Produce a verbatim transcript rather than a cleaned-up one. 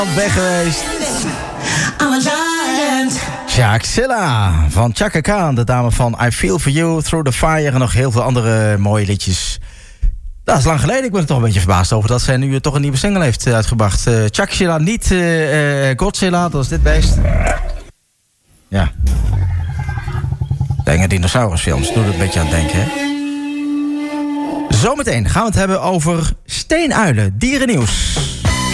Weg geweest. I'm a giant. Jaxilla van Chaka Khan, de dame van I Feel For You, Through The Fire en nog heel veel andere mooie liedjes. Dat is lang geleden. Ik ben er toch een beetje verbaasd over dat zij nu toch een nieuwe single heeft uh, uitgebracht. Uh, Jaxilla, niet uh, uh, Godzilla, dat is dit beest. Ja. Enge dinosaurusfilms, doet het een beetje aan het denken, hè? Zometeen gaan we het hebben over steenuilen, dierennieuws.